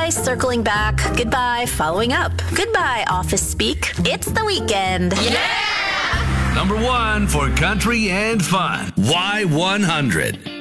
Goodbye, circling back. Goodbye, following up. Goodbye, office speak. It's the weekend. Yeah! Number 1 for country and fun. Y100.